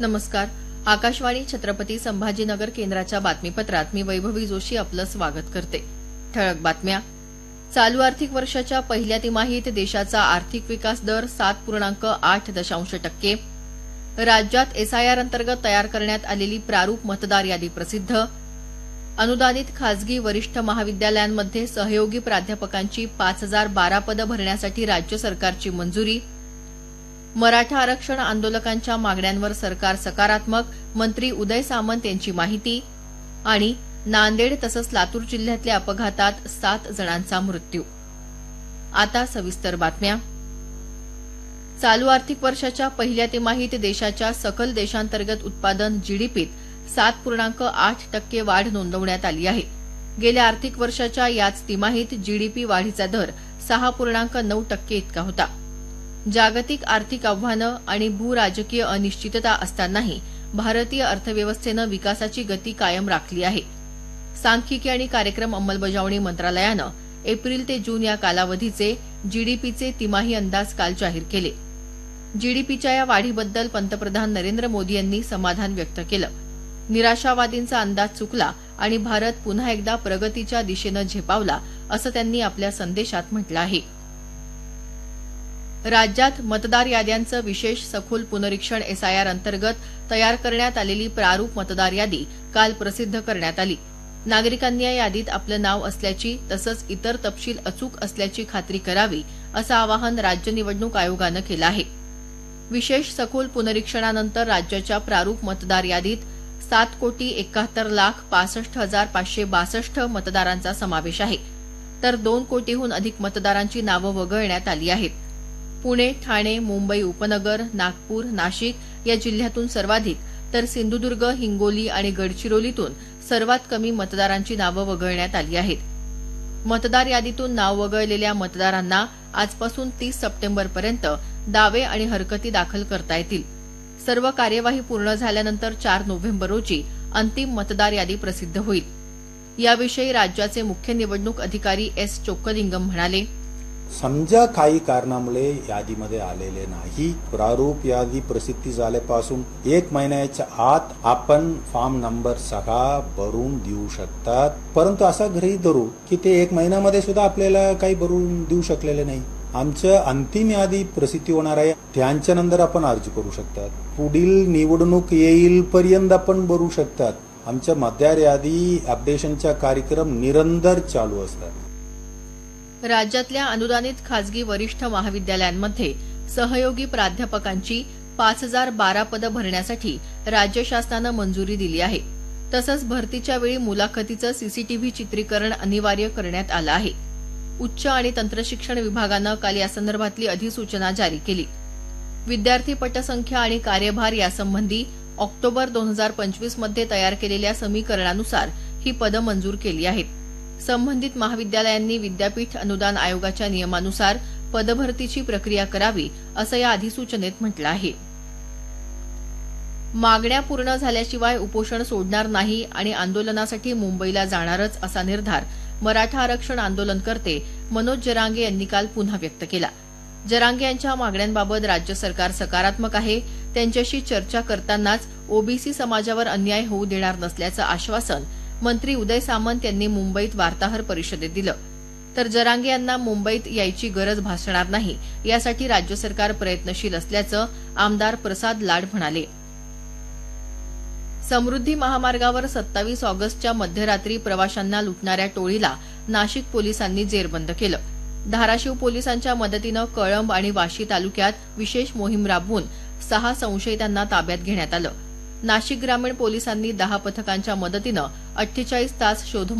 नमस्कार. आकाशवाणी छत्रपती संभाजीनगर केंद्राच्या बातमीपत्रात मी वैभवी जोशी आपलं स्वागत करते. ठळक बातम्या. चालू आर्थिक वर्षाच्या पहिल्या तिमाहीत देशाचा आर्थिक विकास दर 7.8%. राज्यात एसआयआर अंतर्गत तयार करण्यात आलेली प्रारूप मतदार यादी प्रसिद्ध. अनुदानित खासगी वरिष्ठ महाविद्यालयांमध्ये सहयोगी प्राध्यापकांची 5012 पदं भरण्यासाठी राज्य सरकारची मंजुरी. मराठा आरक्षण आंदोलकांच्या मागण्यांवर सरकार सकारात्मक, मंत्री उदय सामंत यांची माहिती. आणि नांदेड तसंच लातूर जिल्ह्यातल्या अपघातात 7 जणांचा मृत्यू. आता सविस्तर बातम्या. चालू आर्थिक वर्षाच्या पहिल्या तिमाहीत देशाच्या सकल देशांतर्गत उत्पादन जीडीपीत 7.8% वाढ नोंदवण्यात आली आहे. गेल्या आर्थिक वर्षाच्या याच तिमाहीत जीडीपी वाढीचा दर 6.9% इतका होता. जागतिक आर्थिक आव्हानं आणि भूराजकीय अनिश्चितता असतानाही भारतीय अर्थव्यवस्थेनं विकासाची गती कायम राखली आहे. सांख्यिकी आणि कार्यक्रम अंमलबजावणी मंत्रालयानं एप्रिल ते जून या कालावधीचे जीडीपीचे तिमाही अंदाज काल जाहीर केले. जीडीपीच्या या वाढीबद्दल पंतप्रधान नरेंद्र मोदी यांनी समाधान व्यक्त केलं. निराशावादींचा अंदाज चुकला आणि भारत पुन्हा एकदा प्रगतीच्या दिशेनं झेपावला असं त्यांनी आपल्या संदेशात म्हटलं आहे. राज्यात मतदार याद्यांचं विशेष सखोल पुनरीक्षण एसआयआर अंतर्गत तयार करण्यात आलेली प्रारूप मतदार यादी काल प्रसिद्ध करण्यात आली. नागरिकांनी या यादीत आपलं नाव असल्याची तसंच इतर तपशील अचूक असल्याची खात्री करावी असं आवाहन राज्य निवडणूक आयोगानं केलं आहे. विशेष सखोल पुनरीक्षणानंतर राज्याच्या प्रारूप मतदार यादीत 7,71,65,562 मतदारांचा समावेश आहे. तर 2 कोटीहून अधिक मतदारांची नावं वगळण्यात आली आहेत. पुणे, ठाणे, मुंबई उपनगर, नागपूर, नाशिक या जिल्ह्यातून सर्वाधिक तर सिंधुदुर्ग, हिंगोली आणि गडचिरोलीतून सर्वात कमी मतदारांची नावं वगळण्यात आली आहेत. मतदार यादीतून नाव वगळलेल्या मतदारांना आजपासून 30 सप्टेंबरपर्यंत दावे आणि हरकती दाखल करता येतील. सर्व कार्यवाही पूर्ण झाल्यानंतर 4 नोव्हेंबर रोजी अंतिम मतदार यादी प्रसिद्ध होईल. याविषयी राज्याचे मुख्य निवडणूक अधिकारी एस चोक्कलिंगम म्हणाले. समजा काही कारणामुळे यादीमध्ये आलेले नाही, प्रारूप यादी प्रसिद्धी झाल्यापासून 1 महिन्याच्या आत आपण फॉर्म नंबर 6 भरून देऊ शकतात. परंतु असा गृहीत धरू की ते 1 महिन्यामध्ये सुद्धा आपल्याला काही भरून देऊ शकलेले नाही. आमचं अंतिम यादी प्रसिद्धी होणार आहे, त्यांच्यानंतर आपण अर्ज करू शकतात. पुढील निवडणूक येईल पर्यंत आपण भरू शकतात. आमच्या मतदार यादी अपडेशनचा कार्यक्रम निरंतर चालू असतात. राज्यातल्या अनुदानित खासगी वरिष्ठ महाविद्यालयांमध्ये सहयोगी प्राध्यापकांची 5012 पदं भरण्यासाठी राज्य शासनानं मंजुरी दिली आहे. तसंच भरतीच्या वेळी मुलाखतीचं सीसीटीव्ही चित्रीकरण अनिवार्य करण्यात आलं आहे. उच्च आणि तंत्रशिक्षण विभागानं काल यासंदर्भातली अधिसूचना जारी केली. विद्यार्थी पटसंख्या आणि कार्यभार यासंबंधी ऑक्टोबर 2025 मध्ये तयार केलेल्या समीकरणानुसार ही पदं मंजूर केली आहेत. संबंधित महाविद्यालयांनी विद्यापीठ अनुदान आयोगाच्या नियमानुसार पदभरतीची प्रक्रिया करावी असं या अधिसूचनेत म्हटलं आहे. मागण्या पूर्ण झाल्याशिवाय उपोषण सोडणार नाही आणि आंदोलनासाठी मुंबईला जाणारच असा निर्धार मराठा आरक्षण आंदोलनकर्ते मनोज जरांगे यांनी काल पुन्हा व्यक्त केला. जरांगे यांच्या मागण्यांबाबत राज्य सरकार सकारात्मक आहे. त्यांच्याशी चर्चा करतानाच ओबीसी समाजावर अन्याय होऊ देणार नसल्याचं आश्वासन मंत्री उदय सामंत यांनी मुंबईत वार्ताहर परिषदेत दिलं. तर जरांगे यांना मुंबईत यायची गरज भासणार नाही यासाठी राज्य सरकार प्रयत्नशील असल्याचं आमदार प्रसाद लाड म्हणाले. समृद्धी महामार्गावर 27 ऑगस्टच्या मध्यरात्री प्रवाशांना लुटणाऱ्या टोळीला नाशिक पोलिसांनी जेरबंद केलं. धाराशिव पोलिसांच्या मदतीनं कळंब आणि वाशी तालुक्यात विशेष मोहीम राबवून 6 संशयितांना ताब्यात घेण्यात आलं. नाशिक ग्रामीण पोलिसांनी 10 पथकांच्या मदतीनं 48 तास शोध